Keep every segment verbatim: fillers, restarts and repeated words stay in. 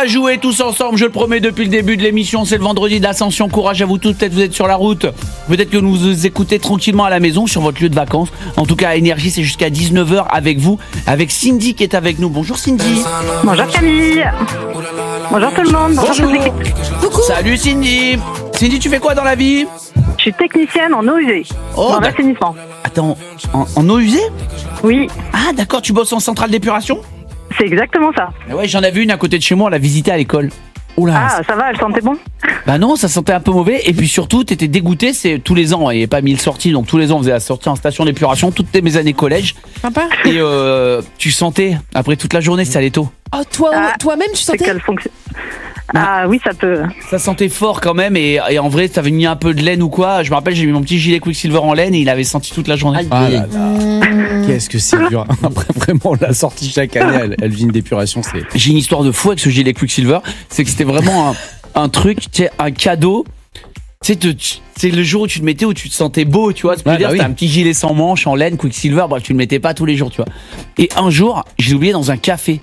va jouer tous ensemble, je le promets, depuis le début de l'émission. C'est le vendredi de l'Ascension. Courage à vous tous. Peut-être vous êtes sur la route. Peut-être que vous vous écoutez tranquillement à la maison, sur votre lieu de vacances. En tout cas, à Énergie, c'est jusqu'à dix-neuf heures avec vous, avec Cindy qui est avec nous. Bonjour Cindy. Bonjour Camille. Bonjour tout le monde. Bonjour. Coucou. Salut Cindy. Cindy, tu fais quoi dans la vie? Je suis technicienne en eau usée, Oh, dans d'ac- l'assainissement. Attends, en, en eau usée? Oui, Ah d'accord, tu bosses en centrale d'épuration? c'est exactement ça. Ah ouais, j'en avais une à côté de chez moi, on l'a visitée à l'école. Oula. Ah, ça va, elle sentait bon? Bah non, ça sentait un peu mauvais. Et puis surtout, t'étais dégoûté. C'est tous les ans, il n'y avait pas mille sorties, donc tous les ans on faisait la sortie en station d'épuration, toutes mes années collège. Sympa. Et euh, tu sentais après toute la journée, ça allait tôt. Oh, toi, Ah, toi-même, tu C'est sentais qu'elle fonctionne. Ah oui, ça peut. Ça sentait fort quand même. Et, et en vrai, t'avais mis un peu de laine ou quoi. Je me rappelle, j'ai mis mon petit gilet Quicksilver en laine et il avait senti toute la journée. Ah là là. Qu'est-ce que c'est dur. Après, vraiment, la sortie chaque année, elle, elle vit une d'épuration, c'est. J'ai une histoire de fou avec ce gilet Quicksilver. C'est que c'était vraiment un, un truc, tu sais, un cadeau. Tu sais, te- tu- c'est le jour où tu te mettais, où tu te sentais beau, tu vois. C'est Ouais, dire, bah oui. c'était un petit gilet sans manches, en laine, Quicksilver. Bref, tu le mettais pas tous les jours, tu vois. Et un jour, je l'ai oublié dans un café.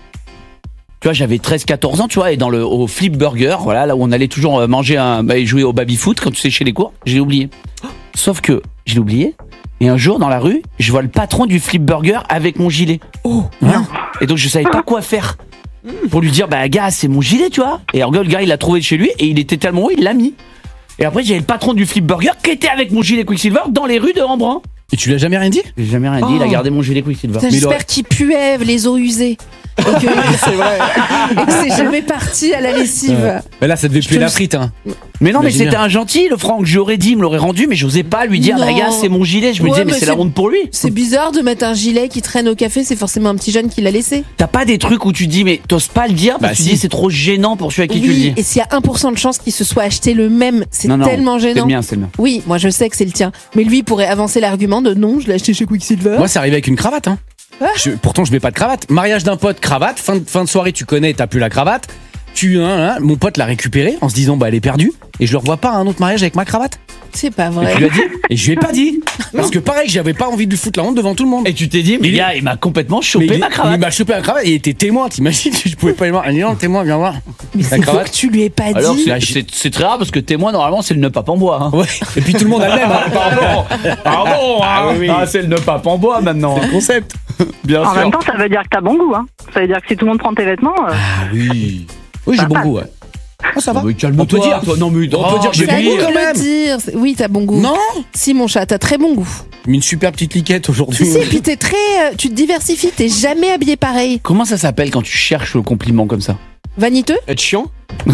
Tu vois, j'avais treize quatorze ans, tu vois, et dans le au Flip Burger, voilà, là où on allait toujours euh, manger un, bah, et jouer au baby foot quand tu sais chez les cours, je l'ai oublié. Sauf que je l'ai oublié. Et un jour, dans la rue, je vois le patron du Flip Burger avec mon gilet. Oh, Hein Et donc, je savais pas quoi faire. Pour lui dire, bah, gars, c'est mon gilet, tu vois. Et en gros, le gars, il l'a trouvé chez lui et il était tellement haut, il l'a mis. Et après, j'avais le patron du Flip Burger qui était avec mon gilet Quicksilver dans les rues de Embrun. Et tu lui as jamais rien dit? J'ai jamais rien dit, il a Oh. gardé mon gilet Quicksilver. Putain, Mais il j'espère aurait- qu'il puait les eaux usées. Et que, C'est vrai. et que c'est jamais parti à la lessive. Mais là, ça devait puer te la le- frite, hein. Mais non, mais Imagine c'était bien. un gentil, le Franck. J'aurais dit, il me l'aurait rendu, mais j'osais pas lui dire, Non. bah, gars, c'est mon gilet. Je me Ouais, disais, mais mais c'est la c'est- honte pour lui. C'est bizarre de mettre un gilet qui traîne au café, c'est forcément un petit jeune qui l'a laissé. T'as pas des trucs où tu dis, mais t'oses pas le dire parce Bah, que tu si. dis, c'est trop gênant pour celui à qui tu le Oui, dis. et s'il y a un pour cent de chance qu'il se soit acheté le même, c'est Non, non, tellement C'est le gênant. mien, c'est le mien. Oui, moi je sais que c'est le tien. Mais lui il pourrait avancer l'argument de non, je l'ai acheté chez Quicksilver. Moi, c'est arrivé avec une cravate, hein. Ah. Je- pourtant, je mets pas de cravate. Mariage d'un pote, cravate. Fin de, fin de soirée, tu connais, t'as plus la cravate. Tu, hein, hein, mon pote l'a récupérée en se disant, bah, elle est perdue. Et je le revois pas à un autre mariage avec ma cravate. C'est pas Et vrai. tu lui as dit? Et je lui ai pas dit. Parce que pareil, j'avais pas envie de lui foutre la honte devant tout le monde. Et tu t'es dit, mais Il est- gars, il m'a complètement Mais chopé il, ma il cravate. m'a chopé la cravate et il était témoin, t'imagines? Je pouvais pas aller voir. Il dit non, témoin, viens voir. Mais La c'est faux cravate. que tu lui aies pas Alors, dit. c'est- c'est c'est très rare parce que témoin, normalement, c'est le nœud pape en bois. Hein. Ouais. Et puis tout le monde a le même. hein. Pardon, pardon, Ah oui, oui. Ah, c'est le nœud pape en bois maintenant. C'est le concept. Bien En sûr. même temps, ça veut dire que t'as bon goût. Hein. Ça veut dire que si tout le monde prend tes vêtements, euh, Ah oui. Oui, j'ai Ça bon passe. goût, ouais. Oh, ça va. Mais calme-toi, On peut dire. toi. Non, mais On peut dire que j'ai C'est à bon nous goût de quand le même. dire. C'est- Oui, t'as bon goût. Non. Si mon chat, t'as très bon goût. Mais une super petite liquette aujourd'hui. Si, si, et puis t'es très. euh, tu te diversifies, t'es jamais habillé pareil. Comment ça s'appelle quand tu cherches le compliment comme ça? Vaniteux? Être chiant.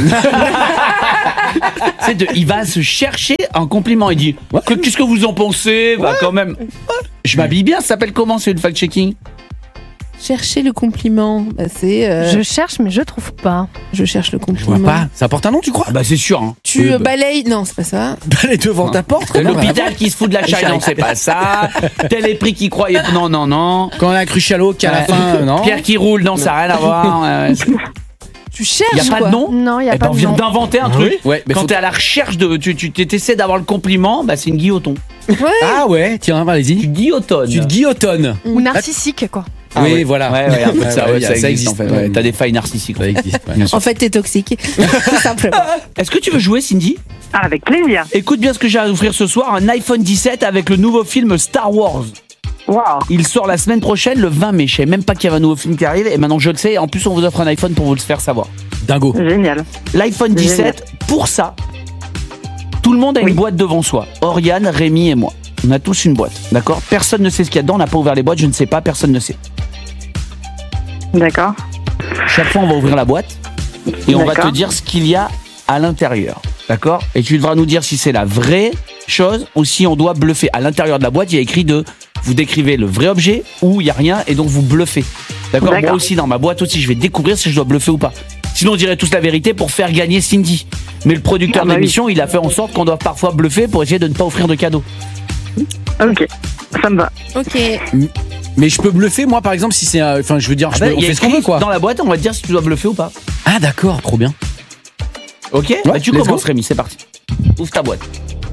C'est de, il va se chercher un compliment. Il dit, que- qu'est-ce que vous en pensez? Bah, quand même. Je m'habille bien, ça s'appelle comment? C'est le fact-checking? Chercher le compliment. Bah, c'est. euh, Je je... cherche, mais je trouve pas. cherche le Je compliment. vois pas. Ça porte un nom, tu crois? Ah bah, c'est sûr. Hein. Tu Euh, euh, bah, balayes. Non, c'est pas ça. Aller devant ta porte. c'est comment on va l'hôpital voir qui se fout de la chaille, non, c'est pas ça. Tel est pris qui croyait. Non, non, non. Quand on a cru Chalot qu'à la Ouais. fin, euh, non. Pierre qui roule, non, ça n'a rien à voir. Ouais, ouais. Tu cherches. Y a pas quoi. de nom? Non, il n'y a Eh ben, pas on de vient nom. d'inventer un Ah truc. oui Ouais, mais Quand faut- t'es à la recherche de. Tu tu t'essaies d'avoir le compliment, bah c'est une guilloton. Ouais. Ah ouais, tiens, Tu allez-y. guillotonnes. Tu te guillotonnes. Ou narcissique, quoi. Ah oui, ouais. voilà. Ouais, ouais, un peu de ça, Ouais, ouais, ouais, ça, ça existe, existe, en fait. ouais. Ouais, t'as des failles narcissiques. Ça Ouais. existe. ouais. En fait, t'es toxique. Tout simplement. Est-ce que tu veux jouer, Cindy? ah, avec plaisir. Écoute bien ce que j'ai à offrir ce soir, un iPhone dix-sept avec le nouveau film Star Wars. Waouh. Il sort la semaine prochaine, le vingt mai. Je savais même pas qu'il y avait un nouveau film qui arrive et maintenant je le sais. Et en plus, on vous offre un iPhone pour vous le faire savoir. Dingo. Génial. L'iPhone dix-sept, pour ça, tout le monde a Oui. une boîte devant soi. Oriane, Rémi et moi. On a tous une boîte, d'accord? Personne ne sait ce qu'il y a dedans, on n'a pas ouvert les boîtes, je ne sais pas, personne ne sait. D'accord. Chaque fois, on va ouvrir la boîte et on va D'accord. te dire ce qu'il y a à l'intérieur, d'accord? Et tu devras nous dire si c'est la vraie chose ou si on doit bluffer. À l'intérieur de la boîte, il y a écrit de vous décrivez le vrai objet ou il n'y a rien et donc vous bluffez. D'accord? D'accord. Moi aussi, dans ma boîte aussi, je vais découvrir si je dois bluffer ou pas. Sinon, on dirait tous la vérité pour faire gagner Cindy. Mais le producteur Ah bah de l'émission, il a fait en sorte qu'on doit parfois bluffer pour essayer de ne pas offrir de cadeaux. Ok. Ça me va. Ok. Mais je peux bluffer, moi, par exemple, si c'est. euh, Enfin, je veux dire, je Ah bah, peux- on il y a fait ce qu'on écrit veut, quoi. dans la boîte, on va te dire si tu dois bluffer ou pas. Ah, d'accord, trop bien. Ok? Bah, tu let's commences, go. Rémi, c'est parti. Ouvre ta boîte.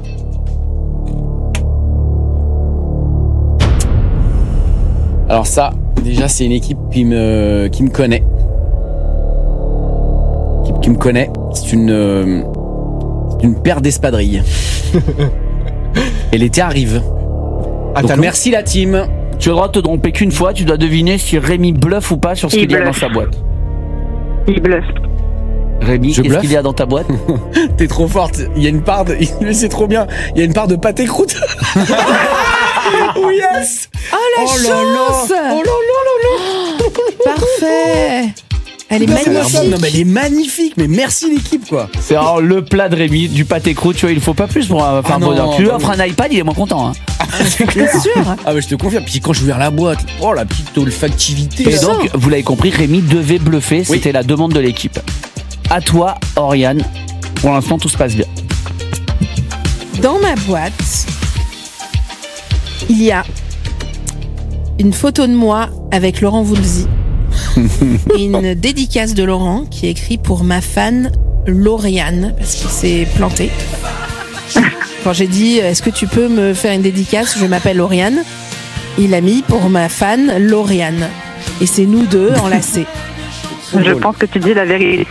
Alors, ça, déjà, c'est une équipe qui me, qui me connaît. Qui qui me connaît, c'est une, euh, c'est une paire d'espadrilles. Et l'été arrive. Ah, Donc talons. merci la team. Tu as le droit de te tromper qu'une fois, tu dois deviner si Rémi bluffe ou pas sur ce Il qu'il y a dans bluffe. sa boîte. Il bluffe. Rémi, Je qu'est-ce bluffe qu'il y a dans ta boîte? T'es trop forte. Il y a une part de. Mais c'est trop bien. Il y a une part de pâté croûte. Oh yes. Oh la Oh là là. chance. Oh là là là là. Parfait. Elle est Ça a l'air bon. magnifique. Non mais elle est magnifique. Mais merci l'équipe quoi. C'est alors le plat de Rémi, du pâté croûte, tu vois, il faut pas plus pour euh, faire Ah un non, bonheur. Tu lui bah offres un iPad, il est moins content. Hein. Bien sûr. Ah mais je te confirme. Puis quand je ouvert la boîte, oh la petite olfactivité. Et donc, vous l'avez compris, Rémi devait bluffer, Oui. c'était la demande de l'équipe. À toi, Oriane. Pour l'instant, tout se passe bien. Dans ma boîte, il y a une photo de moi avec Laurent Voulzy et une dédicace de Laurent qui est écrit pour ma fan Lauriane parce qu'il s'est planté. Quand j'ai dit est-ce que tu peux me faire une dédicace, je m'appelle Lauriane, il a mis pour ma fan Lauriane et c'est nous deux enlacés. Je pense que tu dis la vérité.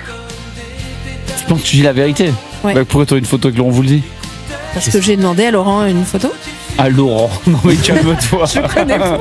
Je pense que tu dis la vérité. Ouais. Bah, pourquoi t'as une photo que Laurent vous le dit? Parce que j'ai demandé à Laurent une photo. Ah, Laurent. Non, mais calme-toi. Je connais pas.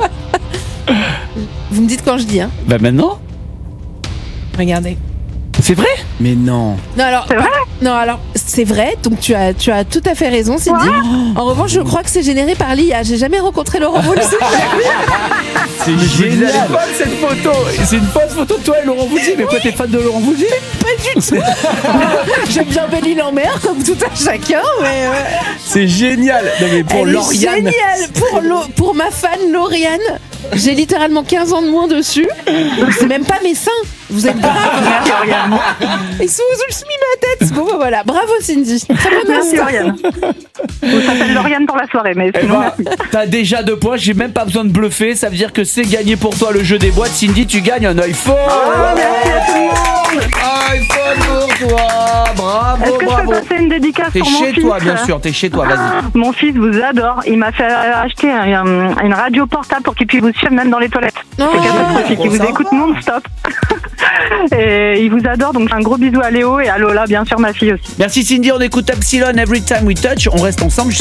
Vous me dites quand je dis, hein. Bah, maintenant? Regardez. C'est vrai? Mais non. Non alors, C'est vrai non alors c'est vrai. Donc tu as tu as tout à fait raison, Cindy. En revanche, je crois que c'est généré par l'I A. J'ai jamais rencontré Laurent Voulzy. C'est génial. Elle est folle, cette photo. C'est une fausse photo de toi et Laurent Voulzy. Mais quoi, t'es fan de Laurent Voulzy? Pas du tout. J'aime bien Belle-Île-en-Mer comme tout un chacun, mais euh, C'est génial. Non mais pour elle est Lauriane. géniale pour Lo- pour ma fan Lauriane. J'ai littéralement quinze ans de moins dessus. C'est même pas mes seins. Vous êtes braves. Merci Oriane. Ils sont où je mis ma tête. Bon bah, voilà. Bravo Cindy. Très bonne Merci instant. Oriane. Vous s'appelle Lauriane pour la soirée, mais Eh sinon ben, merci. t'as déjà deux points, j'ai même pas besoin de bluffer, ça veut dire que c'est gagné pour toi le jeu des boîtes. Cindy, tu gagnes un iPhone. Oh, merci à tout le monde. iPhone pour toi. Bravo, Est-ce que je bravo. peux passer une dédicace T'es pour mon chez fils toi, bien sûr, t'es chez toi, vas-y. Mon fils vous adore. Il m'a fait acheter un- un- une radio portable pour qu'il puisse vous suivre même dans les toilettes. Oh, C'est catastrophique. trop Il vous sympa. écoute non-stop. Et il vous adore. Donc un gros bisou à Léo et à Lola, bien sûr, ma fille aussi. Merci Cindy, on écoute Epsilon Every Time We Touch. On reste ensemble jusqu'à